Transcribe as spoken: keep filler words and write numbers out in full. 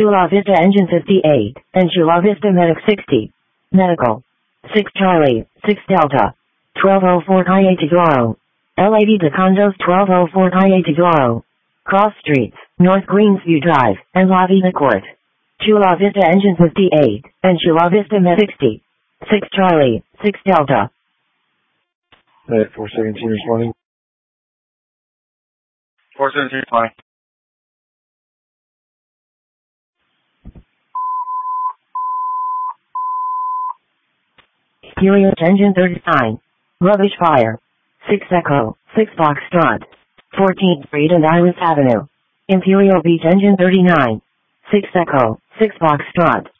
Chula Vista Engine fifty-eight, and Chula Vista Medic sixty. Medical. six Charlie, six Delta. twelve oh four Calle Tiguaro. L eighty de Condos twelve oh four Calle Tiguaro. Cross Streets, North Greensview Drive, and La Vida Court. Chula Vista Engine fifty-eight, and Chula Vista Medic sixty. six Charlie, six Delta. Hey, four seventeen responding. four seventeen responding. Helios Engine thirty-nine. Rubbish Fire. six Echo, six Foxtrot. fourteenth Street and Iris Avenue. Imperial Beach Engine thirty-nine. six Echo, six Foxtrot.